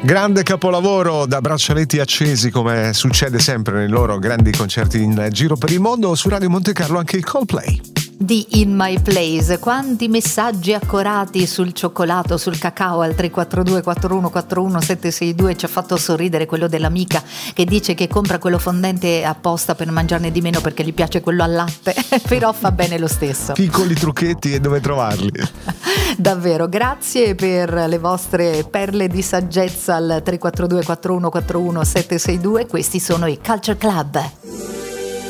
Grande capolavoro da braccialetti accesi, come succede sempre nei loro grandi concerti in giro per il mondo. Su Radio Monte Carlo anche il Coldplay di In My Place. Quanti messaggi accorati sul cioccolato, sul cacao al 342 4141 762. Ci ha fatto sorridere quello dell'amica che dice che compra quello fondente apposta per mangiarne di meno perché gli piace quello al latte però fa bene lo stesso. Piccoli trucchetti, e dove trovarli? Davvero, grazie per le vostre perle di saggezza al 342 4141 762. Questi sono i Culture Club.